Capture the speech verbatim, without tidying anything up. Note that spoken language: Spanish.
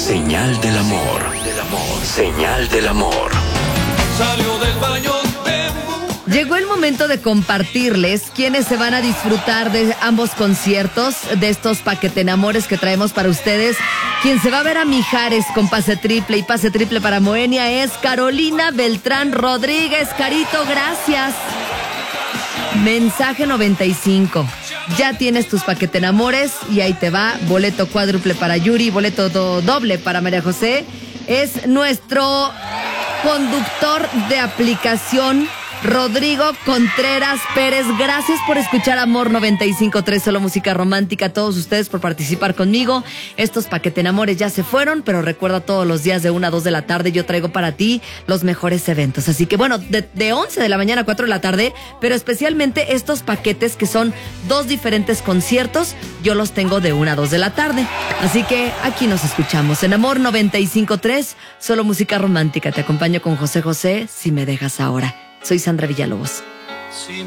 Señal del amor. Señal del amor. Salió del baño de... Llegó el momento de compartirles quiénes se van a disfrutar de ambos conciertos, de estos paquetenamores que traemos para ustedes. Quien se va a ver a Mijares con pase triple y pase triple para Moenia es Carolina Beltrán Rodríguez. Carito, gracias. Mensaje noventa y cinco. Ya tienes tus paquetenamores y ahí te va. Boleto cuádruple para Yuri, boleto do- doble para María José. Es nuestro conductor de aplicación, Rodrigo Contreras Pérez. Gracias por escuchar Amor noventa y cinco punto tres, solo música romántica. A todos ustedes por participar conmigo. Estos paquetenamores ya se fueron, pero recuerda, todos los días de una a dos de la tarde yo traigo para ti los mejores eventos. Así que bueno, de, de once de la mañana a cuatro de la tarde, pero especialmente estos paquetes que son dos diferentes conciertos, yo los tengo de una a dos de la tarde. Así que aquí nos escuchamos en Amor noventa y cinco punto tres, solo música romántica. Te acompaño con José José, Si me dejas ahora. Soy Sandra Villalobos.